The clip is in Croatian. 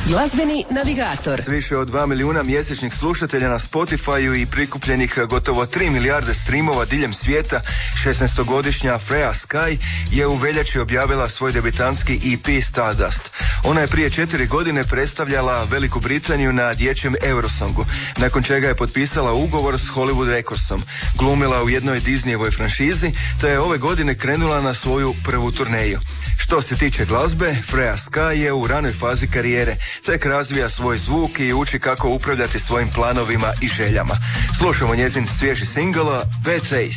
Glazbeni navigator. S više od 2 milijuna mjesečnih slušatelja na Spotifyu i prikupljenih gotovo 3 milijarde streamova diljem svijeta, 16-godišnja Freya Sky je u veljači objavila svoj debitanski EP Stardust. Ona je prije 4 godine predstavljala Veliku Britaniju na dječjem Eurosongu, nakon čega je potpisala ugovor s Hollywood Recordsom, glumila u jednoj Disneyevoj franšizi, te je ove godine krenula na svoju prvu turneju. Što se tiče glazbe, Freya Sky je u ranoj fazi karijere, tek razvija svoj zvuk i uči kako upravljati svojim planovima i željama. Slušamo njezin svježi singl Bad Taste.